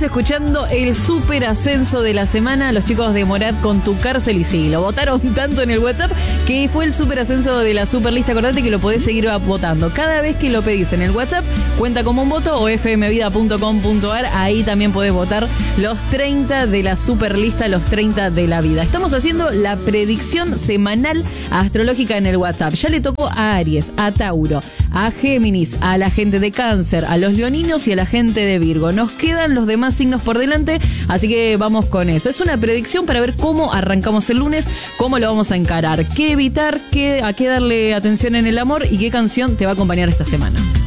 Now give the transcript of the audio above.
Estamos escuchando el super ascenso de la semana, los chicos de Morat con Tu Cárcel, y sí, lo votaron tanto en el WhatsApp que fue el super ascenso de la superlista. Acordate que lo podés seguir votando. Cada vez que lo pedís en el WhatsApp, cuenta como un voto, o fmvida.com.ar, ahí también podés votar los 30 de la superlista, los 30 de la vida. Estamos haciendo la predicción semanal astrológica en el WhatsApp. Ya le tocó a Aries, a Tauro, a Géminis, a la gente de Cáncer, a los leoninos y a la gente de Virgo. Nos quedan los demás signos por delante, así que vamos con eso. Es una predicción para ver cómo arrancamos el lunes, cómo lo vamos a encarar, qué evitar, a qué darle atención en el amor y qué canción te va a acompañar esta semana.